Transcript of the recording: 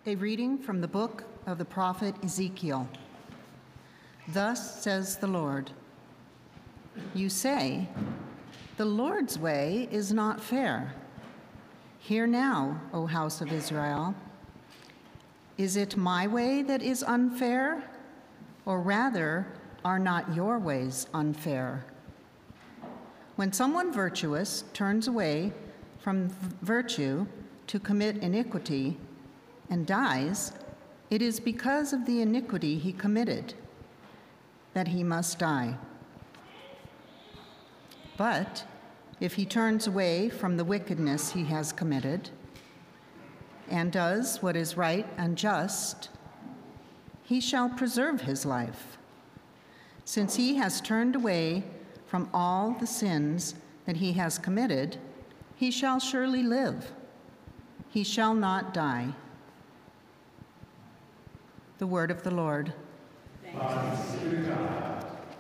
A reading from the book of the prophet Ezekiel. Thus says the Lord, "You say, 'The Lord's way is not fair.' Hear now, O house of Israel. Is it my way that is unfair? Or rather, are not your ways unfair? When someone virtuous turns away from virtue to commit iniquity and dies, it is because of the iniquity he committed that he must die. But if he turns away from the wickedness he has committed and does what is right and just, he shall preserve his life. Since he has turned away from all the sins that he has committed, he shall surely live. He shall not die." The word of the Lord.